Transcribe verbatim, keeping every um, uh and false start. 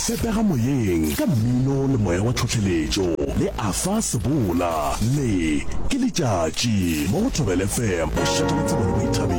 pepega moyeng ka mmino le moya wa tlhotlheletšo le afa sebola le ke letšatši mo go Thobela F M o šetšagatse bone boithabi